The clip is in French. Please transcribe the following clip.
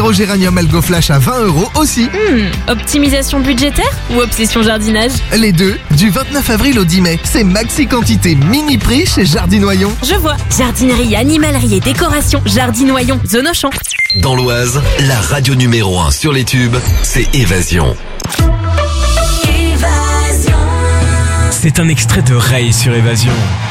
Sirop Géranium Algo Flash à 20 € aussi. Optimisation budgétaire ou obsession jardinage? Les deux, du 29 avril au 10 mai. C'est maxi quantité mini prix chez Jardinoyon. Je vois. Jardinerie, animalerie et décoration. Jardinoyon, zone Auchan. Dans l'Oise, la radio numéro 1 sur les tubes, c'est Évasion. C'est un extrait de Ray sur Évasion.